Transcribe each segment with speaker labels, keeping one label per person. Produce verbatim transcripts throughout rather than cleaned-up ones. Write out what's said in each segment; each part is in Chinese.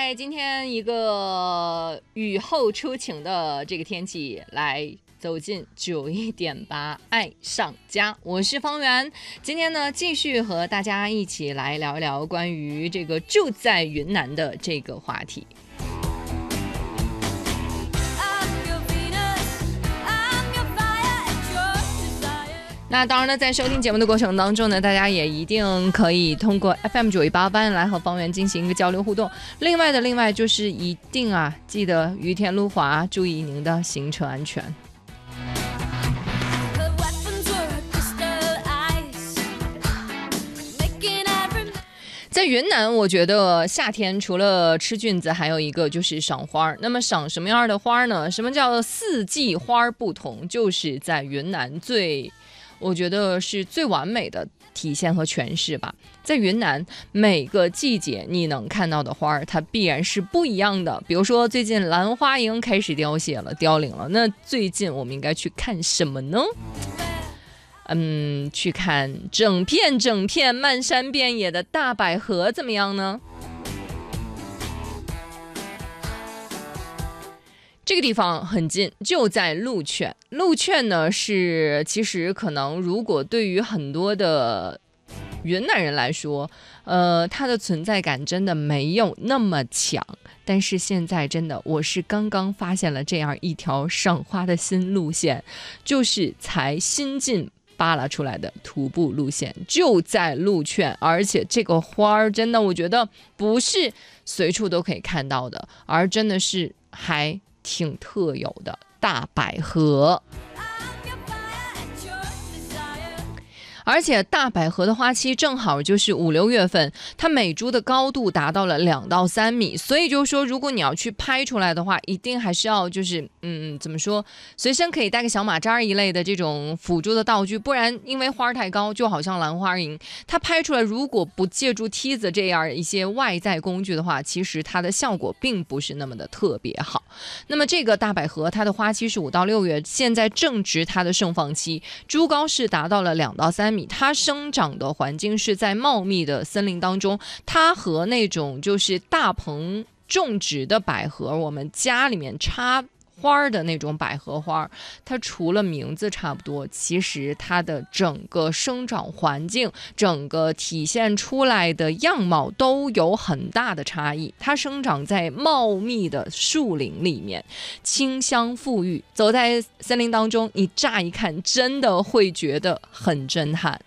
Speaker 1: 在今天一个雨后初晴的这个天气，来走进九一点八爱上家，我是方圆。今天呢，继续和大家一起来聊一聊关于这个住在云南的这个话题。那当然呢，在收听节目的过程当中呢，大家也一定可以通过 F M 九一八班来和方圆进行一个交流互动。另外的另外就是一定啊，记得于天路滑，注意您的行车安全。在云南，我觉得夏天除了吃菌子，还有一个就是赏花。那么赏什么样的花呢？什么叫四季花不同？就是在云南最我觉得是最完美的体现和诠释吧。在云南每个季节你能看到的花它必然是不一样的。比如说最近兰花楹开始凋谢了，凋零了，那最近我们应该去看什么呢？嗯，去看整片整片漫山遍野的大百合怎么样呢？这个地方很近，就在鹿圈。鹿圈呢是其实可能如果对于很多的云南人来说，呃，它的存在感真的没有那么强。但是现在真的，我是刚刚发现了这样一条赏花的新路线，就是才新进扒拉出来的徒步路线，就在鹿圈。而且这个花儿真的，我觉得不是随处都可以看到的，而真的是还挺特有的大百合。而且大百合的花期正好就是五六月份，它每株的高度达到了两到三米，所以就是说，如果你要去拍出来的话，一定还是要就是嗯，怎么说，随身可以带个小马扎一类的这种辅助的道具，不然因为花太高，就好像兰花楹，它拍出来如果不借助梯子这样一些外在工具的话，其实它的效果并不是那么的特别好。那么这个大百合，它的花期是五到六月，现在正值它的盛放期，株高是达到了两到三米。它生长的环境是在茂密的森林当中，它和那种就是大棚种植的百合，我们家里面插花的那种百合花，它除了名字差不多，其实它的整个生长环境，整个体现出来的样貌都有很大的差异。它生长在茂密的树林里面，清香馥郁，走在森林当中，你乍一看真的会觉得很震撼。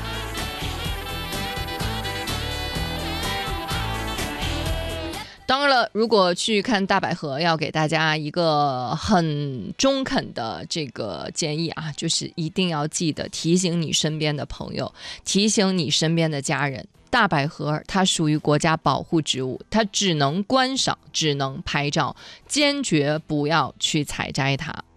Speaker 1: 当然了，如果去看大百合，要给大家一个很中肯的这个建议啊，就是一定要记得提醒你身边的朋友，提醒你身边的家人，大百合它属于国家保护植物，它只能观赏，只能拍照，坚决不要去采摘它。